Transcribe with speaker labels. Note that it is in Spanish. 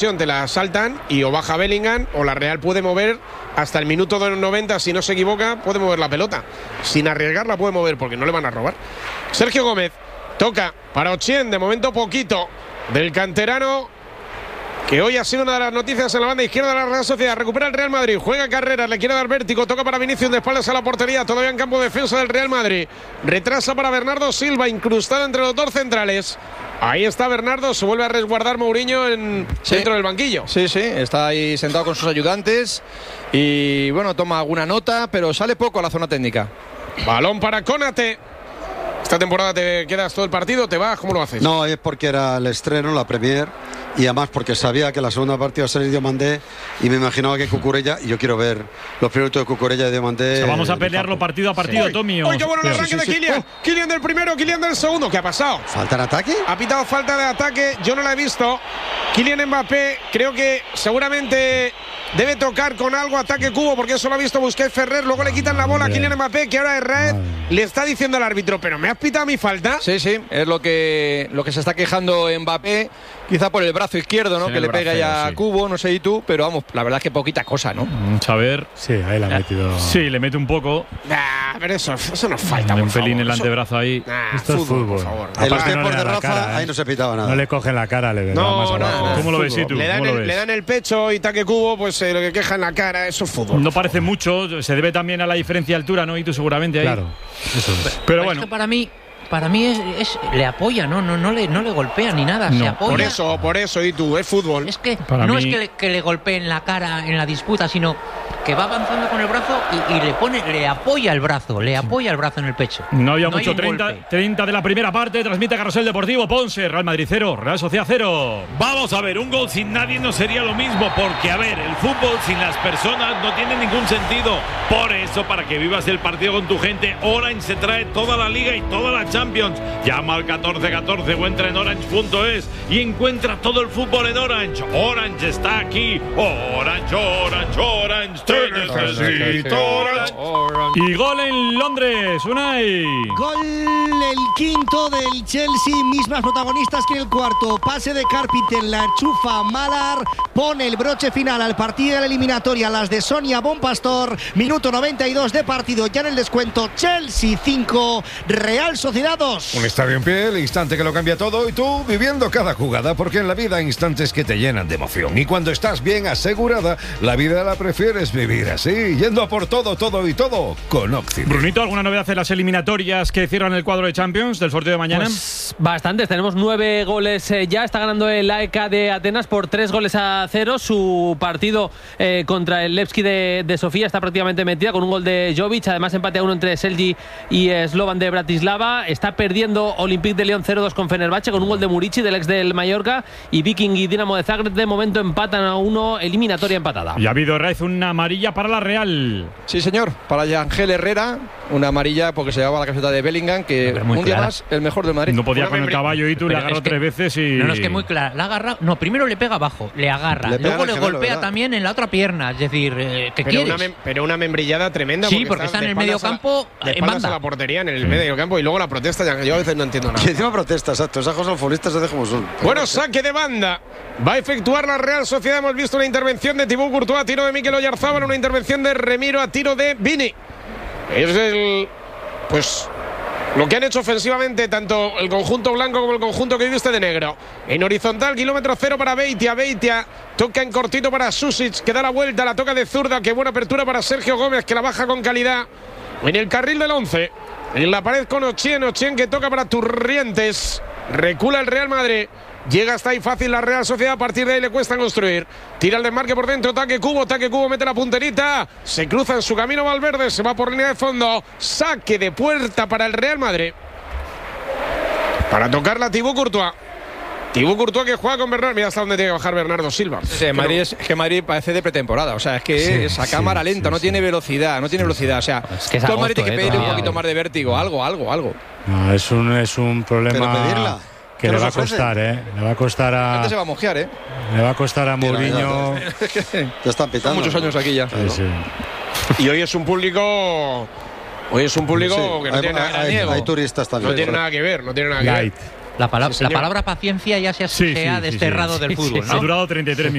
Speaker 1: te la saltan y o baja Bellingham o la Real puede mover hasta el minuto 90, si no se equivoca, puede mover la pelota. Sin arriesgarla puede mover porque no le van a robar. Sergio Gómez toca para Ochieng, de momento poquito del canterano, que hoy ha sido una de las noticias en la banda izquierda de la Real Sociedad. Recupera el Real Madrid, juega Carreras, le quiere dar vértigo, toca para Vinicius de espaldas a la portería, todavía en campo de defensa del Real Madrid. Retrasa para Bernardo Silva, incrustado entre los dos centrales. Ahí está Bernardo, se vuelve a resguardar Mourinho dentro del banquillo.
Speaker 2: Sí, está ahí sentado con sus ayudantes y bueno, toma alguna nota, pero sale poco a la zona técnica.
Speaker 1: Balón para Konate. ¿Esta temporada te quedas todo el partido? ¿Te vas? ¿Cómo lo haces?
Speaker 3: No, es porque era el estreno, la Premier, y además porque sabía que la segunda partida iba a ser Diomandé y me imaginaba que Cucurella, y yo quiero ver los primeros de Cucurella y Diomandé.
Speaker 4: O sea, vamos a pelearlo partido a partido,
Speaker 1: sí.
Speaker 4: Tommy.
Speaker 1: ¡Uy, qué bueno el arranque de Kylian! Kylian del primero, Kylian del segundo. ¿Qué ha pasado?
Speaker 3: ¿Falta en ataque?
Speaker 1: Ha pitado falta de ataque, yo no la he visto. Kylian Mbappé, creo que seguramente debe tocar con algo ataque cubo, porque eso lo ha visto Busquets Ferrer. Luego le quitan la bola a Kylian Mbappé, que ahora Herrera le está diciendo al árbitro, pero ¿me has pitado mi falta?
Speaker 2: Sí, es lo que se está quejando Mbappé, quizá por el brazo izquierdo, ¿no?
Speaker 4: Sí,
Speaker 2: que le pega ya a Cubo, no sé y tú, pero vamos, la verdad es que poquita cosa, ¿no?
Speaker 4: A ver.
Speaker 5: Sí, ahí la ha metido.
Speaker 4: Sí, le mete un poco.
Speaker 1: Pero eso no falta,
Speaker 4: un
Speaker 1: por
Speaker 4: pelín
Speaker 1: favor.
Speaker 4: el antebrazo ahí.
Speaker 5: Esto es fútbol.
Speaker 1: Por favor.
Speaker 3: En los
Speaker 5: Aparte no
Speaker 3: tiempos
Speaker 5: le
Speaker 3: de
Speaker 5: da la
Speaker 3: Rafa,
Speaker 5: cara,
Speaker 3: ahí no se pitaba nada.
Speaker 5: No le cogen la cara, le da más abajo.
Speaker 4: ¿Cómo lo ves, tú?
Speaker 1: Le dan el pecho y taque cubo, pues lo que queja en la cara, eso es fútbol.
Speaker 4: No parece mucho, se debe también a la diferencia de altura, ¿no? Y tú seguramente ahí.
Speaker 5: Claro, eso es.
Speaker 4: Pero
Speaker 6: Es
Speaker 4: bueno.
Speaker 6: que para mí le apoya, no le golpea ni nada, se apoya.
Speaker 1: Por eso, y tú, es fútbol.
Speaker 6: Es que
Speaker 4: Para
Speaker 6: no
Speaker 4: mí-
Speaker 6: es que le golpeen la cara en la disputa, sino que va avanzando con el brazo y le apoya el brazo en el pecho.
Speaker 4: No había
Speaker 6: hay
Speaker 4: mucho,
Speaker 6: un
Speaker 4: 30
Speaker 6: golpe.
Speaker 4: de la primera parte, transmite Carrusel Deportivo, Ponce, Real Madrid 0, Real Sociedad 0.
Speaker 7: Vamos a ver, un gol sin nadie no sería lo mismo, porque a ver, el fútbol sin las personas no tiene ningún sentido. Por eso, para que vivas el partido con tu gente, Orange se trae toda la Liga y toda la Champions. Llama al 1414 o entra en orange.es y encuentra todo el fútbol en Orange. Orange está aquí. Orange, te necesito, Orange.
Speaker 4: Y gol en Londres, Unai.
Speaker 8: Gol el quinto del Chelsea, mismas protagonistas que en el cuarto. Pase de Carpenter, la enchufa Malar, pone el broche final al partido de la eliminatoria, las de Sonia Bonpastor. Minuto 92 de partido, ya en el descuento. Chelsea 5, Real Sociedad 2.
Speaker 9: Un estadio en pie, el instante que lo cambia todo, y tú viviendo cada jugada, porque en la vida hay instantes que te llenan de emoción. Y cuando estás bien asegurada, la vida la prefieres vivir así, yendo a por todo y todo con Occident.
Speaker 4: Brunito, ¿alguna novedad en las eliminatorias que cierran el cuadro de Champions del sorteo de mañana?
Speaker 10: Pues bastantes, tenemos 9 goles ya. Está ganando el AEK de Atenas por 3-0. Su partido contra el Levski de Sofía está prácticamente metida con un gol de Jovic. Además, empate a 1 entre Selgi y Slovan de Bratislava. Está perdiendo Olympique de Lyon 0-2 con Fenerbahce con un gol de Murici, del ex del Mallorca. Y Viking y Dinamo de Zagreb de momento empatan a 1, eliminatoria empatada.
Speaker 4: Y ha habido, Raiz, una amarilla para la Real.
Speaker 2: Sí, señor, para Yangel Herrera, una amarilla porque se llevaba la camiseta de Bellingham, que un día más el mejor del Madrid.
Speaker 4: No podía con el caballo y tú le agarró 3 veces y...
Speaker 6: No, es que muy clara. La agarra. No, primero le pega abajo, le agarra. Luego le golpea también en la otra pierna. Es decir, ¿qué quieres?
Speaker 1: Pero una membrillada tremenda.
Speaker 6: Sí, porque está en el medio campo.
Speaker 1: De espaldas a la portería, en el medio campo, y luego la protesta. Yo a veces no entiendo nada.
Speaker 3: Y encima protesta, exacto. Esas cosas futbolistas se dejan como son.
Speaker 1: Bueno, saque de banda. Va a efectuar la Real Sociedad. Hemos visto una intervención de Thibaut Courtois a tiro de Mikel Oyarzabal, una intervención de Remiro a tiro de Vini. Es pues lo que han hecho ofensivamente tanto el conjunto blanco como el conjunto que viste de negro. En horizontal, kilómetro 0 para Beitia. Beitia toca en cortito para Susic, que da la vuelta, la toca de zurda. Qué buena apertura para Sergio Gómez, que la baja con calidad. En el carril del 11, en la pared con Ochieng que toca para Turrientes. Recula el Real Madrid. Llega hasta ahí fácil la Real Sociedad. A partir de ahí le cuesta construir. Tira el desmarque por dentro. Taque Cubo, mete la punterita. Se cruza en su camino Valverde. Se va por línea de fondo. Saque de puerta para el Real Madrid. Para tocarla Thibaut Courtois. Thibaut Courtois que juega con Bernardo. Mira hasta dónde tiene que bajar Bernardo Silva.
Speaker 2: Sí, Madrid es que Madrid parece de pretemporada. O sea, es que es a cámara lenta, no tiene velocidad. O sea,
Speaker 10: Es que es
Speaker 2: todo el Madrid
Speaker 10: agosto,
Speaker 2: tiene que pedir un
Speaker 10: todavía.
Speaker 2: poquito más de vértigo. Algo.
Speaker 5: No, es un problema
Speaker 3: Pero pedirla.
Speaker 5: que
Speaker 3: ¿Qué
Speaker 5: le va a
Speaker 3: nos ofrecen?
Speaker 5: costar, Le va a costar
Speaker 2: Antes se va a mojear,
Speaker 5: Le va a costar a Mourinho.
Speaker 3: Ya están pitando.
Speaker 2: Muchos años aquí ya.
Speaker 5: Sí.
Speaker 1: Y hoy es un público.
Speaker 3: Sí,
Speaker 1: que no tiene nada,
Speaker 3: hay turistas también.
Speaker 1: no tiene nada que ver. No tiene nada que ver.
Speaker 5: Light.
Speaker 6: La palabra paciencia ya se ha desterrado del fútbol, ¿no?
Speaker 4: Ha durado 33 minutos.